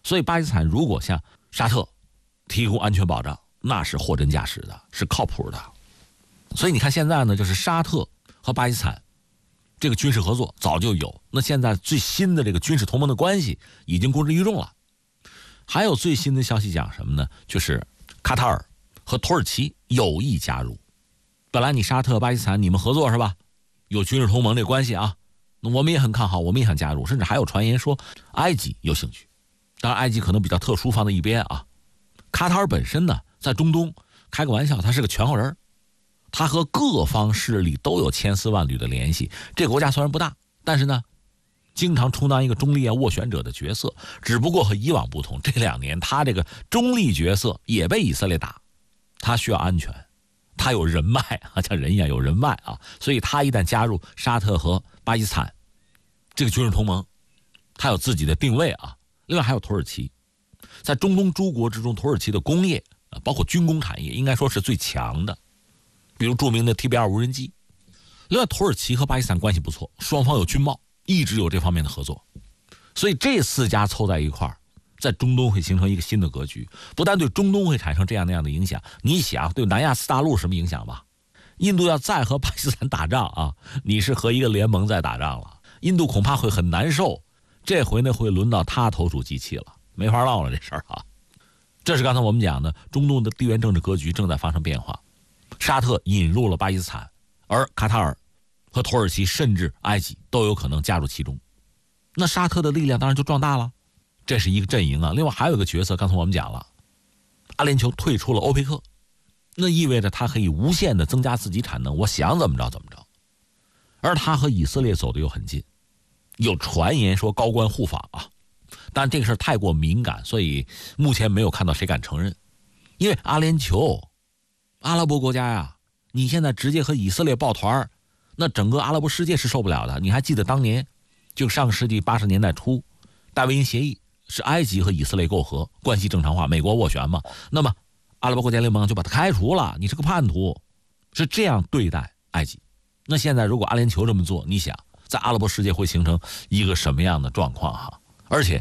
所以巴基斯坦如果向沙特提供安全保障，那是货真价实的，是靠谱的。所以你看现在呢，就是沙特和巴基斯坦这个军事合作早就有，那现在最新的这个军事同盟的关系已经公之于众了。还有最新的消息讲什么呢？就是卡塔尔和土耳其有意加入。本来你沙特、巴基斯坦你们合作是吧？有军事同盟这关系啊，那我们也很看好，我们也想加入，甚至还有传言说埃及有兴趣。当然埃及可能比较特殊，放在一边啊。卡塔尔本身呢，在中东开个玩笑，他是个全后人，他和各方势力都有千丝万缕的联系。这个国家虽然不大，但是呢经常充当一个中立斡旋者的角色，只不过和以往不同，这2年他这个中立角色也被以色列打，他需要安全，他有人脉啊，像人一样有人脉啊，所以他一旦加入沙特和巴基斯坦这个军事同盟，他有自己的定位啊。另外还有土耳其，在中东诸国之中，土耳其的工业包括军工产业应该说是最强的，比如著名的 TB2 无人机。另外土耳其和巴基斯坦关系不错，双方有军贸，一直有这方面的合作，所以这4家凑在一块儿，在中东会形成一个新的格局，不但对中东会产生这样那样的影响，你想对南亚次大陆什么影响吧？印度要再和巴基斯坦打仗啊，你是和一个联盟在打仗了，印度恐怕会很难受，这回呢会轮到他投鼠忌器了，没法闹了这事儿啊。这是刚才我们讲的中东的地缘政治格局正在发生变化，沙特引入了巴基斯坦，而卡塔尔和土耳其甚至埃及都有可能加入其中，那沙特的力量当然就壮大了，这是一个阵营啊。另外还有一个角色，刚才我们讲了，阿联酋退出了欧佩克，那意味着他可以无限的增加自己产能，我想怎么着怎么着。而他和以色列走得又很近，有传言说高官互访啊，但这个事儿太过敏感，所以目前没有看到谁敢承认。因为阿联酋阿拉伯国家呀，你现在直接和以色列抱团，那整个阿拉伯世界是受不了的。你还记得当年就上个世纪80年代初戴维营协议是埃及和以色列媾和，关系正常化，美国斡旋嘛，那么阿拉伯国家联盟就把他开除了，你是个叛徒，是这样对待埃及。那现在如果阿联酋这么做，你想在阿拉伯世界会形成一个什么样的状况哈？而且